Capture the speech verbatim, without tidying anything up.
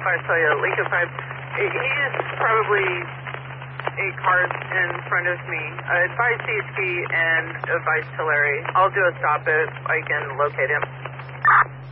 five Toyota, Lincoln five. He's probably eight cars in front of me. Uh, advise C H P and advise Tulare. I'll do a stop if I can locate him.